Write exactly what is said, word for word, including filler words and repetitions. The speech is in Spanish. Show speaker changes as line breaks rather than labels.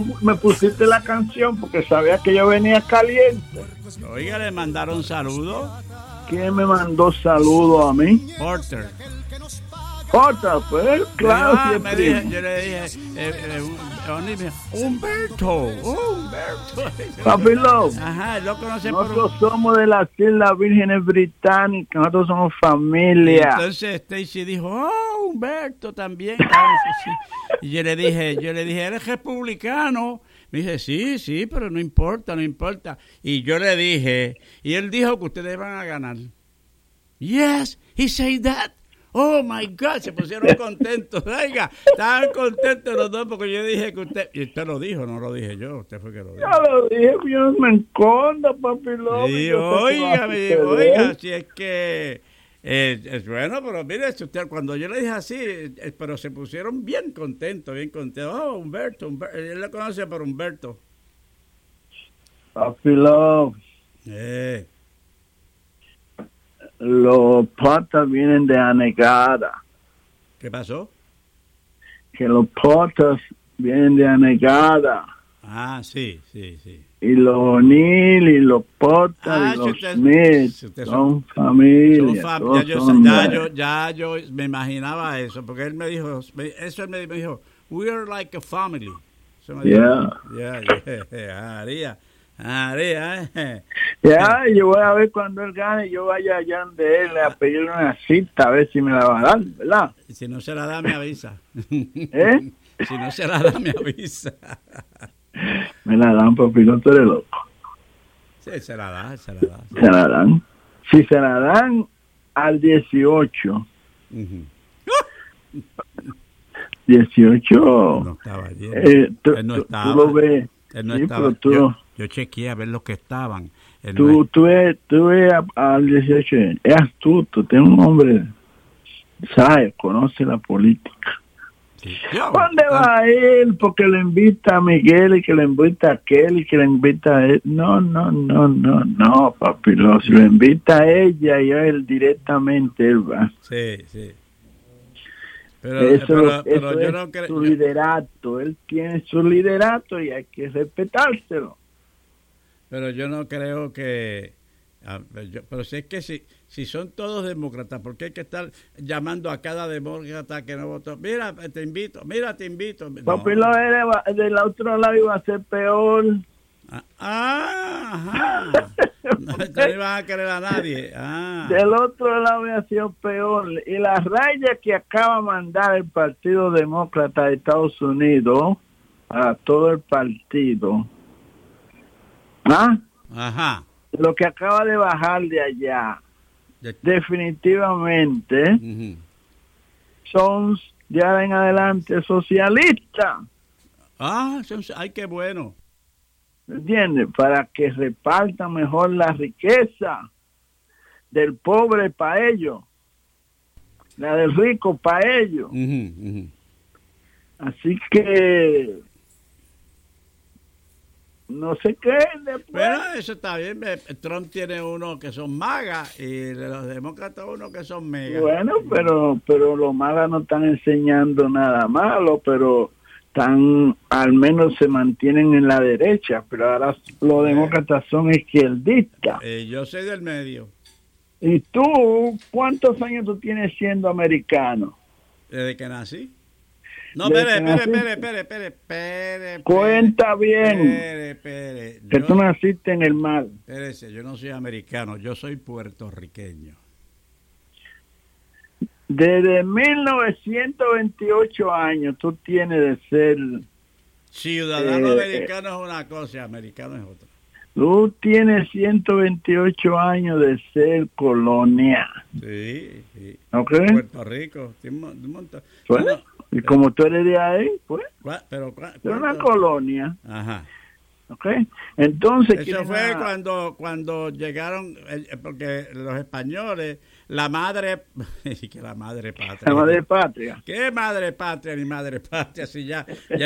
me pusiste la canción porque sabía que yo venía caliente.
Oiga, le mandaron saludos.
¿Quién me mandó saludos a mí?
Porter.
Porter, pues, claro.
Ah, me dije, yo le dije, eh, eh, Humberto, oh, Humberto.
Papi Love.
Ajá, lo conoce
Nosotros
por...
somos de las Islas Vírgenes Británicas, nosotros somos familia.
Entonces Stacy dijo, oh, Humberto también. Y yo le dije, yo le dije, ¿eres republicano? Me dice, sí, sí, pero no importa, no importa. Y yo le dije, y él dijo que ustedes van a ganar. Yes, he said that. Oh, my God, se pusieron contentos. Oiga, estaban contentos los dos porque yo dije que usted... Y usted lo dijo, no lo dije yo, usted fue que lo dijo.
Yo lo dije, yo me encondo, papi Love.
Sí, oiga, me dijo, oiga, si es que... Eh, es bueno, pero mire, si usted, cuando yo le dije así, eh, pero se pusieron bien contentos, bien contentos. Oh, Humberto, Humberto, él lo conoce por Humberto.
Papi Love.
Eh.
Los Potters vienen de Anegada.
¿Qué pasó?
Que los Potters vienen de Anegada.
Ah, sí, sí, sí.
Y los O'Neill y los Potter
ah,
y los
si usted,
Smith
si usted
son,
son
familia.
Son fam ya, yo,
son
ya, yo, ya yo me imaginaba eso, porque él me dijo, eso él me, me dijo, we are like a family. Eso me
yeah.
dijo, yeah, yeah, María, María, eh.
Ya, yo voy a ver cuando él gane, yo vaya allá de él a pedirle una cita, a ver si me la va a dar, ¿verdad?
Y si no se la da, me avisa.
¿Eh?
Si no se la da, me avisa.
Me la dan, papi, no tú eres loco.
Sí, se la da, se la da. Sí.
Se la dan. Si se la dan al dieciocho.
Uh-huh.
dieciocho.
No estaba allí.
Eh, tú,
él no
tú,
estaba.
Tú lo ves.
Él no
sí,
estaba.
tú,
yo, yo chequeé a ver los que estaban. Él
tú,
no es...
tú ves, tú ves al dieciocho. Es astuto, tiene un hombre, sabe, conoce la política.
Sí. Yo,
¿Dónde va a él? Porque le invita a Miguel y que le invita a aquel y que le invita a él. No, no, no, no, no, papi. Lo, si lo invita a ella y a él directamente, él va.
Sí, sí. Pero,
eso
pero, pero
eso
yo
es
no creo.
su liderato. Él tiene su liderato y hay que respetárselo.
Pero yo no creo que. Ah, yo, pero si es que si, si son todos demócratas, ¿por qué hay que estar llamando a cada demócrata que no votó? Mira, te invito, mira, te invito. No.
Papi, lo de, del otro lado iba a ser peor.
Ah, ah ajá. No, no iban a querer a nadie. Ah.
Del otro lado había sido peor. Y la raya que acaba de mandar el Partido Demócrata de Estados Unidos a todo el partido. ¿Ah?
Ajá.
Lo que acaba de bajar de allá, de... definitivamente, uh-huh. son de ahora en adelante socialistas.
Ah, son, ay, qué bueno.
¿Entiendes? Para que repartan mejor la riqueza del pobre para ellos, la del rico para ellos.
Uh-huh, uh-huh.
Así que no sé qué después.
Pero eso está bien. Trump tiene uno que son magas y los demócratas uno que son megas.
Bueno, pero pero los magas no están enseñando nada malo, pero están, al menos se mantienen en la derecha, pero ahora los demócratas son izquierdistas.
Eh, yo soy del medio.
¿Y tú cuántos años tú tienes siendo americano?
Desde que nací. No, espere, espere, espere, espere, espere, espere.
Cuenta bien.
Espere, espere.
Que tú naciste en el mar.
Espérese, yo no soy americano, yo soy puertorriqueño.
Desde mil novecientos veintiocho años tú tienes de ser...
Ciudadano
eh,
americano es una cosa, americano es otra.
Tú tienes ciento veintiocho años de ser colonia.
Sí, sí.
¿Ok?
Puerto Rico. Tiene un montón.
Bueno, bueno, y como tú eres de ahí, pues...
Pero,
es una colonia.
Ajá.
¿Ok? Entonces...
Eso fue a... cuando cuando llegaron, porque los españoles, la madre... que la madre patria.
La madre patria.
¿Qué madre patria ni madre patria? Si ya... ya